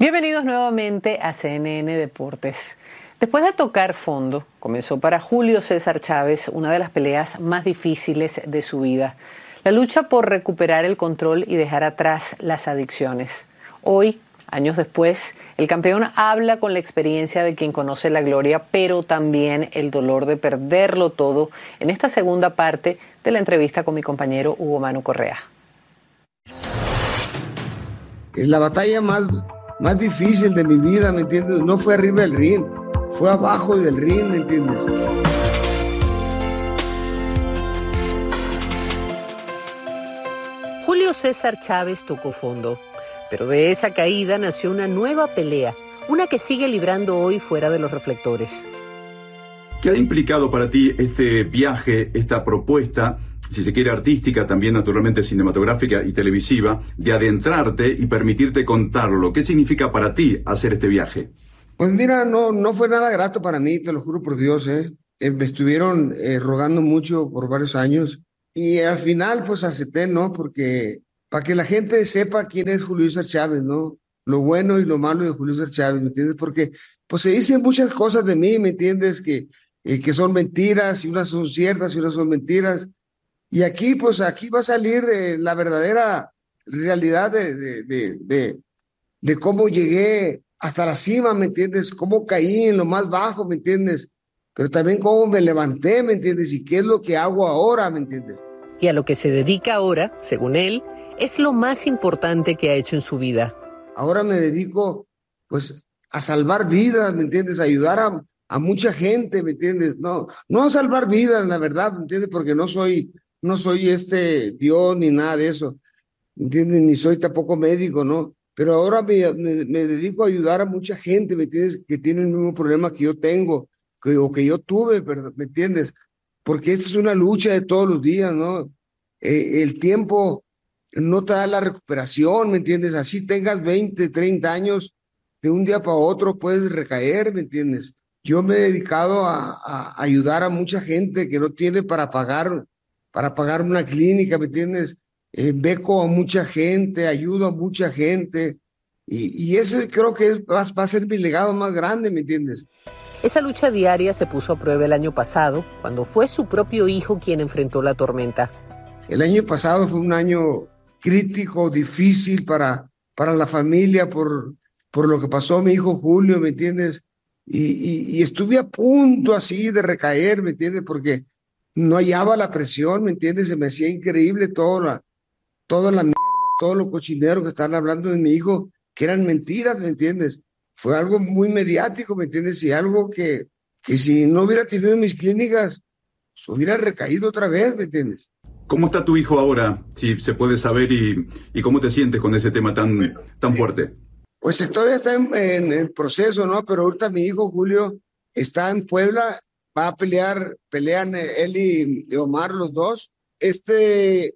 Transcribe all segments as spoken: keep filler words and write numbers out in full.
Bienvenidos nuevamente a C N N Deportes. Después de tocar fondo, comenzó para Julio César Chávez una de las peleas más difíciles de su vida. La lucha por recuperar el control y dejar atrás las adicciones. Hoy, años después, el campeón habla con la experiencia de quien conoce la gloria, pero también el dolor de perderlo todo en esta segunda parte de la entrevista con mi compañero Hugo Manu Correa. La batalla más, más difícil de mi vida, ¿me entiendes? No fue arriba del ring, fue abajo del ring, ¿me entiendes? Julio César Chávez tocó fondo, pero de esa caída nació una nueva pelea, una que sigue librando hoy fuera de los reflectores. ¿Qué ha implicado para ti este viaje, esta propuesta, si se quiere artística, también naturalmente cinematográfica y televisiva, de adentrarte y permitirte contarlo? ¿Qué significa para ti hacer este viaje? Pues mira, no, no fue nada grato para mí, te lo juro por Dios, ¿eh? Eh, me estuvieron eh, rogando mucho por varios años y al final pues acepté, ¿no? Porque para que la gente sepa quién es Julio César Chávez, ¿no? Lo bueno y lo malo de Julio César Chávez, ¿me entiendes? Porque pues se dicen muchas cosas de mí, ¿me entiendes? Que, eh, que son mentiras y unas son ciertas y unas son mentiras. Y aquí, pues aquí va a salir eh, la verdadera realidad de, de, de, de, de cómo llegué hasta la cima, ¿me entiendes? Cómo caí en lo más bajo, ¿me entiendes? Pero también cómo me levanté, ¿me entiendes? Y qué es lo que hago ahora, ¿me entiendes? Y a lo que se dedica ahora, según él, es lo más importante que ha hecho en su vida. Ahora me dedico, pues, a salvar vidas, ¿me entiendes? A ayudar a, a mucha gente, ¿me entiendes? No, no a salvar vidas, la verdad, ¿me entiendes? Porque no soy... No soy este Dios ni nada de eso, ¿entiendes? Ni soy tampoco médico, ¿no? Pero ahora me, me, me dedico a ayudar a mucha gente, ¿me entiendes? Que tiene el mismo problema que yo tengo, que, o que yo tuve, ¿me entiendes? Porque esta es una lucha de todos los días, ¿no? Eh, el tiempo no te da la recuperación, ¿me entiendes? Así tengas veinte, treinta años, de un día para otro puedes recaer, ¿me entiendes? Yo me he dedicado a, a ayudar a mucha gente que no tiene para pagar para pagar una clínica, ¿me entiendes? Eh, beco a mucha gente, ayudo a mucha gente, y, y ese creo que es, va, va a ser mi legado más grande, ¿me entiendes? Esa lucha diaria se puso a prueba el año pasado, cuando fue su propio hijo quien enfrentó la tormenta. El año pasado fue un año crítico, difícil para, para la familia, por, por lo que pasó a mi hijo Julio, ¿me entiendes? Y, y, y estuve a punto así de recaer, ¿me entiendes? Porque no hallaba la presión, ¿me entiendes? Se me hacía increíble toda la, toda la mierda, todo lo cochinero que estaban hablando de mi hijo, que eran mentiras, ¿me entiendes? Fue algo muy mediático, ¿me entiendes? Y algo que, que si no hubiera tenido mis clínicas, se hubiera recaído otra vez, ¿me entiendes? ¿Cómo está tu hijo ahora, si se puede saber, y, y cómo te sientes con ese tema tan, tan fuerte? Pues todavía está en, en el proceso, ¿no? Pero ahorita mi hijo Julio está en Puebla. Va a pelear, pelean él y Omar los dos. Este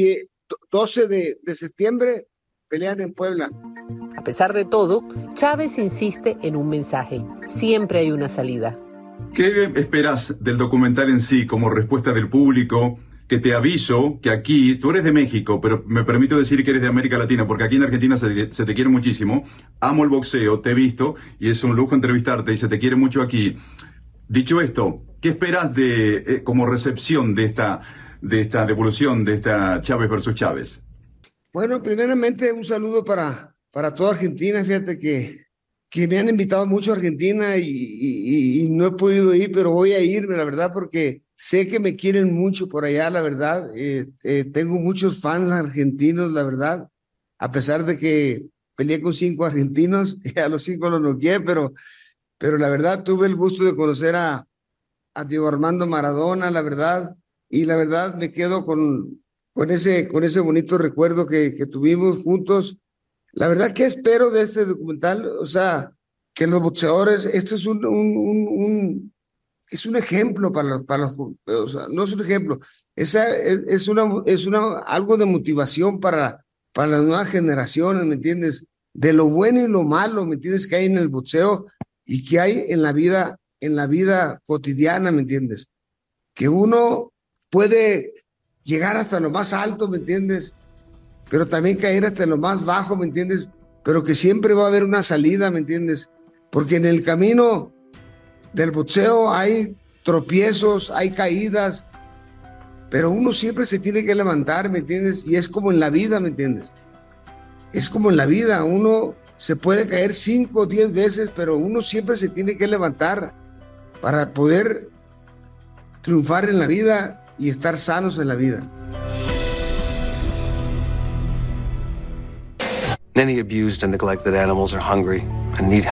doce de, de septiembre pelean en Puebla. A pesar de todo, Chávez insiste en un mensaje. Siempre hay una salida. ¿Qué esperas del documental en sí como respuesta del público? Que te aviso que aquí, tú eres de México, pero me permito decir que eres de América Latina, porque aquí en Argentina se, se te quiere muchísimo. Amo el boxeo, te he visto y es un lujo entrevistarte y se te quiere mucho aquí. Dicho esto, ¿qué esperas de eh, como recepción de esta, de esta devolución, de esta Chávez versus Chávez? Bueno, primeramente un saludo para, para toda Argentina. Fíjate que, que me han invitado mucho a Argentina y, y, y no he podido ir, pero voy a irme, la verdad, porque sé que me quieren mucho por allá, la verdad. Eh, eh, tengo muchos fans argentinos, la verdad, a pesar de que peleé con cinco argentinos, y a los cinco los noqueé, pero... Pero la verdad tuve el gusto de conocer a, a Diego Armando Maradona, la verdad, y la verdad me quedo con, con, ese, con ese bonito recuerdo que, que tuvimos juntos. La verdad, ¿qué espero de este documental? O sea, que los boxeadores, esto es un, un, un, un es un ejemplo para los, para los, o sea, no es un ejemplo, esa es, es, una, es una, algo de motivación para, para las nuevas generaciones, ¿me entiendes? De lo bueno y lo malo, ¿me entiendes? Que hay en el boxeo y que hay en la vida, en la vida cotidiana, ¿me entiendes? Que uno puede llegar hasta lo más alto, ¿me entiendes? Pero también caer hasta lo más bajo, ¿me entiendes? pero que siempre va a haber una salida, ¿me entiendes? Porque en el camino del boxeo hay tropiezos, hay caídas, pero uno siempre se tiene que levantar, ¿me entiendes? Y es como en la vida, ¿me entiendes? Es como en la vida, uno se puede caer cinco o diez veces, pero uno siempre se tiene que levantar para poder triunfar en la vida y estar sanos en la vida. Many abused and neglected animals are hungry and need